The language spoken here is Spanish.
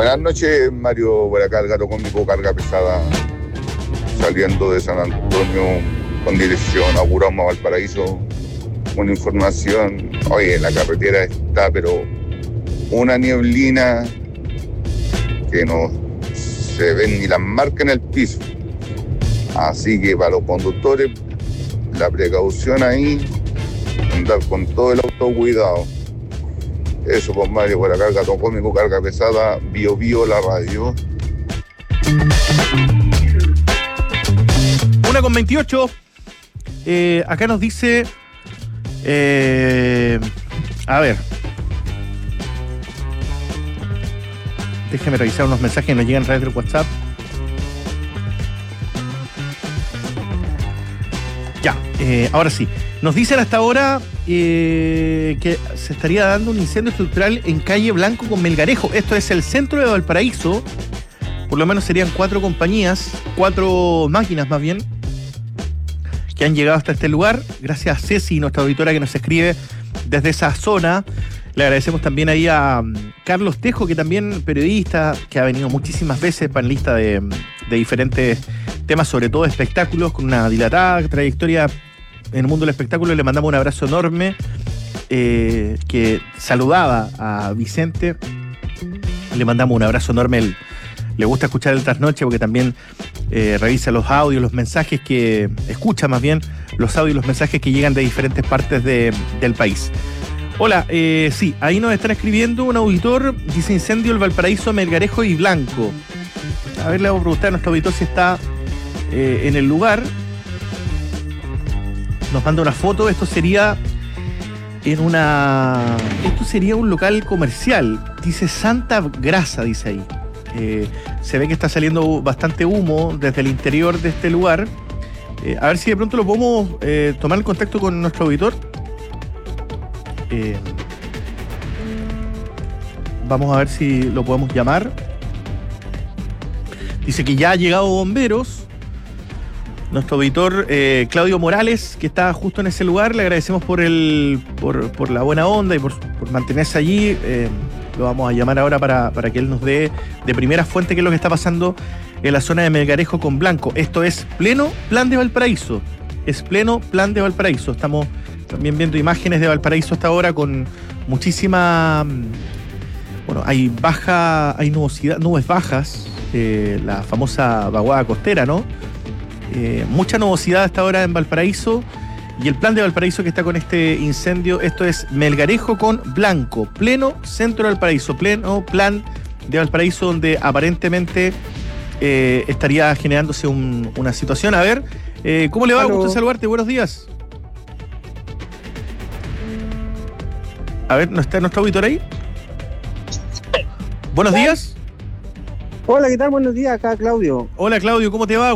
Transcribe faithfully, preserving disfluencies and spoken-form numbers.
Buenas noches, Mario. Buena carga, Tocómico, carga pesada, saliendo de San Antonio con dirección a Curama, Valparaíso. Una información, oye, la carretera está, pero una nieblina que no se ven ni las marcas en el piso. Así que para los conductores, la precaución ahí, andar con todo el autocuidado. Eso, pues, Mario, por la carga Tocómico, carga pesada, Bio Bio, la radio. Una con veintiocho. Eh, acá nos dice... Eh, a ver. Déjeme revisar unos mensajes que nos llegan a través del WhatsApp. Ya, eh, ahora sí. Nos dicen hasta ahora eh, que se estaría dando un incendio estructural en calle Blanco con Melgarejo. Esto es el centro de Valparaíso. Por lo menos serían cuatro compañías, cuatro máquinas más bien, que han llegado hasta este lugar. Gracias a Ceci, nuestra auditora que nos escribe desde esa zona. Le agradecemos también ahí a um, Carlos Tejo, que también periodista, que ha venido muchísimas veces, panelista de, de diferentes temas, sobre todo espectáculos, con una dilatada trayectoria en el mundo del espectáculo. Le mandamos un abrazo enorme, eh, que saludaba a Vicente. Le mandamos un abrazo enorme. Él, le gusta escuchar el trasnoche porque también eh, revisa los audios, los mensajes que... Escucha más bien los audios y los mensajes que llegan de diferentes partes de, del país. Hola, eh, sí, ahí nos están escribiendo un auditor, dice incendio el Valparaíso, Melgarejo y Blanco. A ver, le vamos a preguntar a nuestro auditor si está eh, en el lugar. Nos manda una foto. Esto sería en una... Esto sería un local comercial. Dice Santa Grasa, dice ahí. Eh, se ve que está saliendo bastante humo desde el interior de este lugar. Eh, a ver si de pronto lo podemos eh, tomar en contacto con nuestro auditor. Eh, vamos a ver si lo podemos llamar. Dice que ya ha llegado bomberos. Nuestro auditor eh, Claudio Morales, que está justo en ese lugar, le agradecemos por el por, por la buena onda y por, por mantenerse allí. Eh, lo vamos a llamar ahora para, para que él nos dé de primera fuente qué es lo que está pasando en la zona de Melgarejo con Blanco. Esto es pleno plan de Valparaíso. Es pleno plan de Valparaíso. Estamos también viendo imágenes de Valparaíso hasta ahora con muchísima... Bueno, hay baja, hay nubosidad, nubes bajas, eh, la famosa vaguada costera, ¿no? Eh, mucha nubosidad hasta ahora en Valparaíso. Y el plan de Valparaíso que está con este incendio, esto es Melgarejo con Blanco, pleno centro de Valparaíso, pleno plan de Valparaíso, donde aparentemente eh, estaría generándose un, una situación. A ver, eh, ¿cómo le va? Gusto saludarte, buenos días. A ver, ¿no está nuestro auditor ahí? Buenos días. Hola, ¿qué tal? Buenos días, acá Claudio. Hola Claudio, ¿cómo te va?